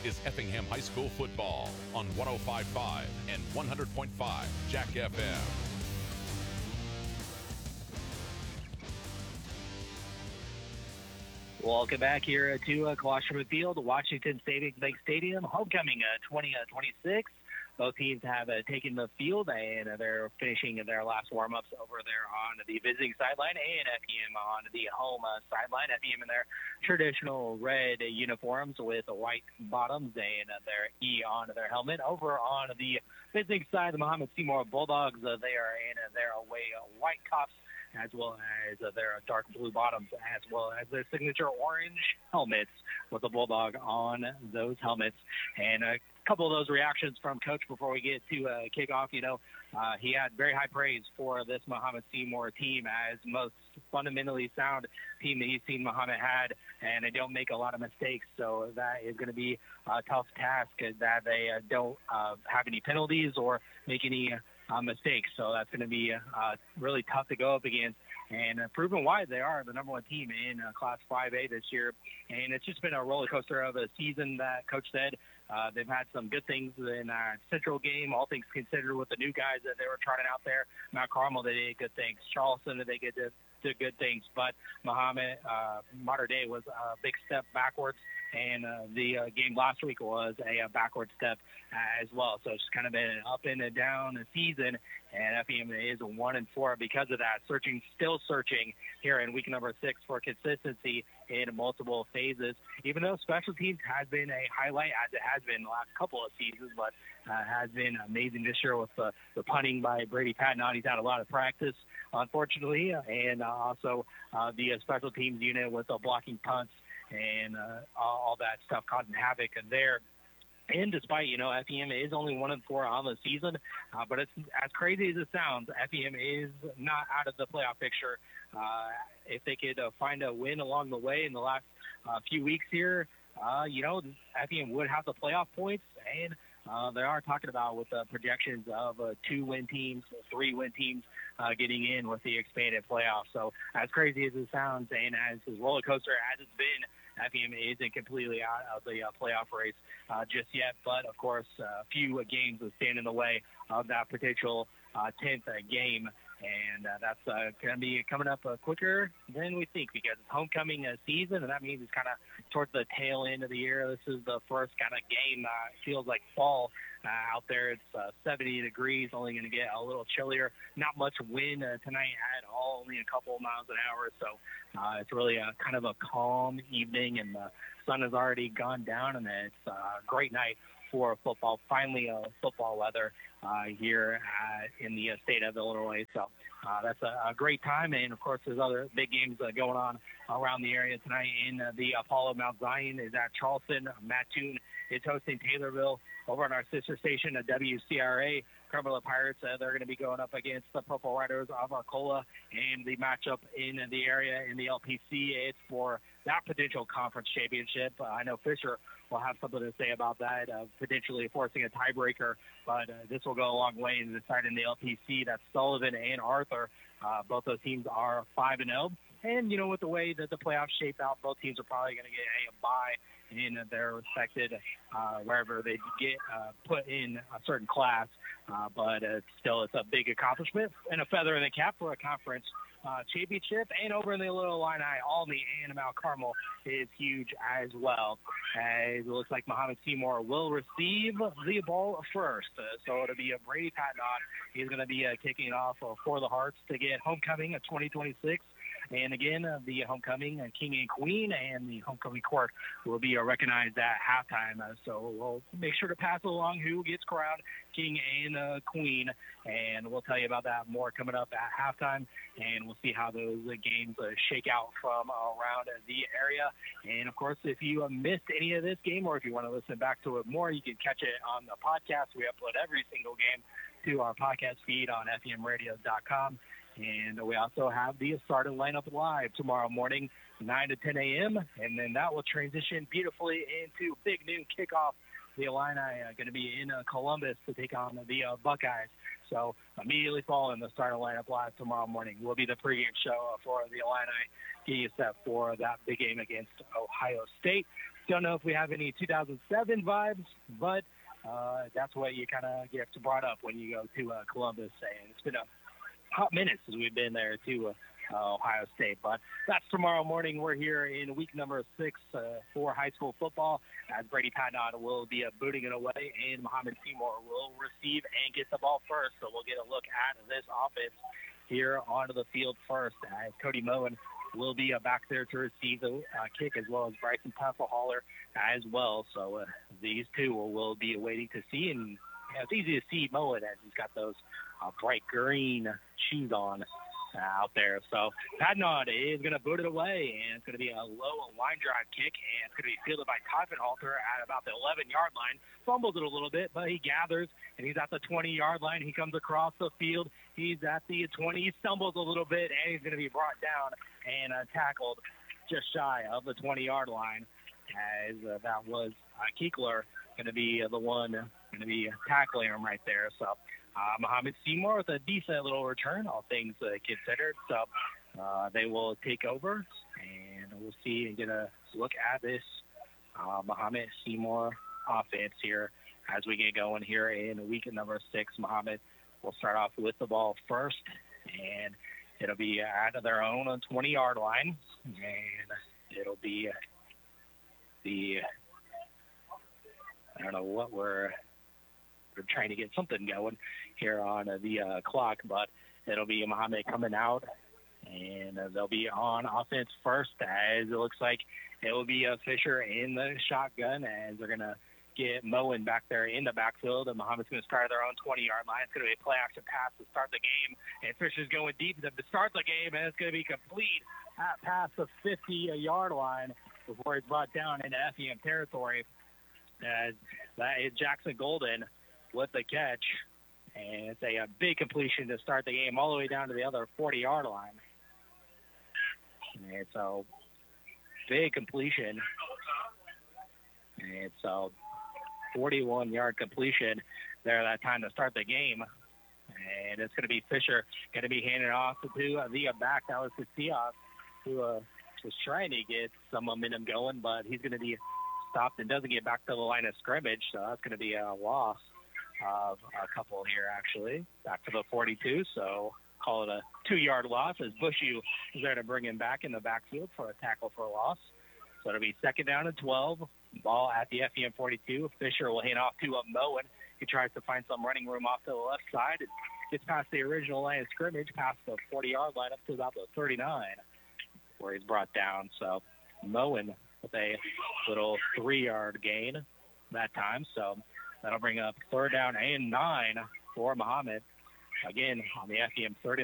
is Effingham High School football on 105.5 and 100.5 Jack FM. Welcome back here to Colostrum Field, Washington Savings Bank Stadium, homecoming 2026. Both teams have taken the field, and they're finishing their last warm-ups over there on the visiting sideline, and FEM on the home sideline. FEM in their traditional red uniforms with white bottoms and their E on their helmet. Over on the visiting side, the Mahomet Seymour Bulldogs, they are in their away white cuffs, as well as their dark blue bottoms, as well as their signature orange helmets with the Bulldog on those helmets. And a couple of those reactions from Coach before we get to kickoff. He had very high praise for this Mahomet Seymour team as most fundamentally sound team that he's seen Mahomet had, and they don't make a lot of mistakes. So that is going to be a tough task, that they don't have any penalties or make any mistakes. So that's going to be really tough to go up against, and proven why they are the number one team in Class 5A this year. And it's just been a roller coaster of a season, that Coach said. They've had some good things in our Central game, all things considered, with the new guys that they were trying out there. Mount Carmel, they did good things. Charleston, they did good things. But Mahomet, Mater Dei was a big step backwards. And the game last week was a backward step as well. So it's kind of been an up and a down season, and FEM is 1-4 because of that. Still searching here in week number 6 for consistency in multiple phases. Even though special teams has been a highlight, as it has been the last couple of seasons, but has been amazing this year with the punting by Brady Patton. He's had a lot of practice, unfortunately, and also the special teams unit with the blocking punts and all that stuff causing havoc there. And despite, FEM is only 1-4 on the season, but it's as crazy as it sounds, FEM is not out of the playoff picture. If they could find a win along the way in the last few weeks here, FEM would have the playoff points, and they are talking about with the projections of 2-win teams, 3-win teams getting in with the expanded playoffs. So as crazy as it sounds, and as roller coaster as it's been, FEM isn't completely out of the playoff race just yet. But, of course, a few games will stand in the way of that potential 10th game. And that's going to be coming up quicker than we think, because it's homecoming season, and that means it's kind of towards the tail end of the year. This is the first kind of game. It feels like fall out there. It's 70 degrees, only going to get a little chillier. Not much wind tonight at all, only a couple of miles an hour. So it's really kind of a calm evening, and the sun has already gone down, and it's a great night for football. Finally, football weather here in the state of Illinois. So that's a great time. And, of course, there's other big games going on around the area tonight. In the Apollo Mount Zion is at Charleston. Mattoon is hosting Taylorville. Over on our sister station, WCRA, Cumberland Pirates, they're going to be going up against the Purple Riders of Arcola. And the matchup in the area in the LPC, it's for that potential conference championship. I know Fisher will have something to say about that, potentially forcing a tiebreaker. But this will go a long way in deciding the LPC. That's Sullivan and Arthur. Both those teams are 5-0. And, with the way that the playoffs shape out, both teams are probably going to get a bye in their respected wherever they get put in a certain class. But it's a big accomplishment and a feather in the cap for a conference championship. And over in the Little Illini, Albany and Mount Carmel is huge as well. As it looks like Mahomet Seymour will receive the ball first. So it'll be a Brady Patton. He's going to be kicking off for the Hearts to get homecoming of 2026. And again, the homecoming king and queen and the homecoming court will be recognized at halftime. So we'll make sure to pass along who gets crowned king and queen. And we'll tell you about that more coming up at halftime. And we'll see how those games shake out from around the area. And, of course, if you missed any of this game, or if you want to listen back to it more, you can catch it on the podcast. We upload every single game to our podcast feed on FEMradio.com. And we also have the starting lineup live tomorrow morning, 9 to 10 a.m., and then that will transition beautifully into big noon kickoff. The Illini are going to be in Columbus to take on the Buckeyes. So immediately following the starting lineup live tomorrow morning will be the pregame show for the Illini, getting you set for that big game against Ohio State. Don't know if we have any 2007 vibes, but that's what you kind of get brought up when you go to Columbus. And it's been a hot minute since we've been there to Ohio State. But that's tomorrow morning. We're here in week number 6 for high school football, as Brady Patnod will be booting it away, and Muhammad Seymour will receive and get the ball first. So we'll get a look at this offense here onto the field first, as Cody Moen will be back there to receive the kick, as well as Bryson Tasselhaller as well. So these two will be waiting to see, and it's easy to see Moen as he's got those bright green shoes on out there. So Patnod is going to boot it away, and it's going to be a low line drive kick, and it's going to be fielded by Todman-Halter at about the 11-yard line. Fumbles it a little bit, but he gathers, and he's at the 20-yard line. He comes across the field. He's at the 20. He stumbles a little bit, and he's going to be brought down and tackled just shy of the 20-yard line, as that was Kiekler going to be the one going to be tackling him right there. So Muhammad Seymour with a decent little return, all things considered. So they will take over, and we'll see and get a look at this Muhammad Seymour offense here as we get going here in week number 6. Muhammad will start off with the ball first, and it'll be out of their own 20-yard line, and it'll be I don't know what we're trying to get something going here on the clock, but it'll be Muhammad coming out, and they'll be on offense first, as it looks like it will be Fisher in the shotgun, as they're going to get Moen back there in the backfield, and Muhammad's going to start at their own 20-yard line. It's going to be a play-action pass to start the game, and Fisher's going deep to start the game, and it's going to be complete past the 50-yard line before it's brought down into FEM territory. That is Jackson Golden with the catch, and it's a big completion to start the game all the way down to the other 40-yard line. And it's a big completion, and it's a 41-yard completion there that time to start the game. And it's going to be Fisher going to be handing it off to the back. That was Casillas, who was trying to get some momentum going, but he's going to be stopped and doesn't get back to the line of scrimmage, so that's going to be a loss of a couple here, actually, back to the 42, so call it a 2-yard loss, as Bushy is there to bring him back in the backfield for a tackle for a loss. So it'll be 2nd down and 12, ball at the FEM 42. Fisher will hand off to Moen. He tries to find some running room off to the left side. It gets past the original line of scrimmage, past the 40-yard line up to about the 39, where he's brought down. So Moen with a little 3-yard gain that time. So that'll bring up 3rd down and 9 for Muhammad. Again, on the FEM 39.